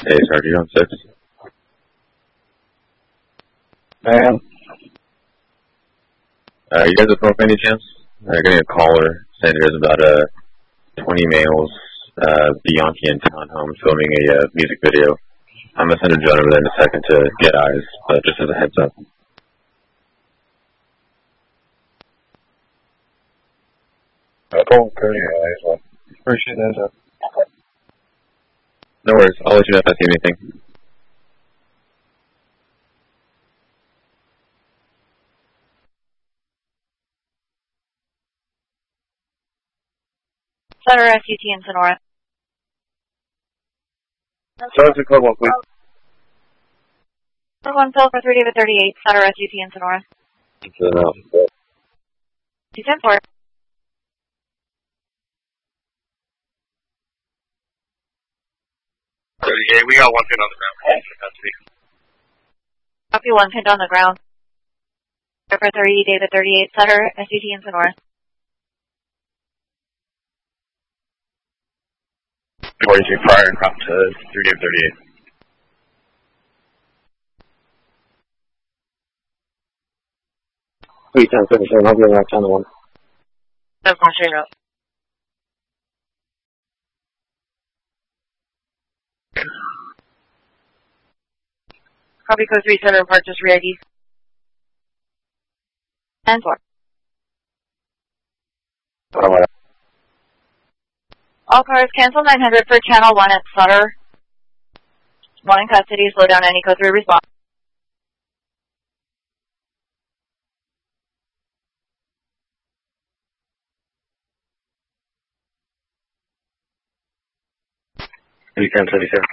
Hey, Sergeant, on 6. Man. You guys at North by any chance? Getting a caller saying there's about 20 males, Bianchi in townhome filming a music video. I'm going to send a drone over there in a second to get eyes, just as a heads up. Cool, guys. Appreciate that. No worries. I'll let you know if I see anything. Sutter SUT in Sonora. Sergeant Club 1, please. 1 Phil for 3 David 38, Sutter SUT in Sonora. 210-4. We got one pin on the ground. Copy 1 pinned on the ground. For 30 David 38, Sutter SUT in Sonora. Reporting to prior and prompt to 3 David 38. Please, 10-37, I'll be on channel 1. That's my straight up. Copy code 3 Center and Park, just re-ID. 10-4. All cars cancel 900 for channel 1 at Sutter. 1 in custody, slow down any code 3 response. Please, 10-37.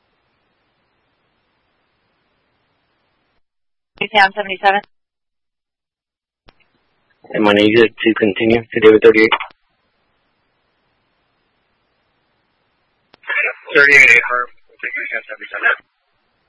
Sam 77. And my name is to continue to David 38. 38, 8 harm. Take your 10-77.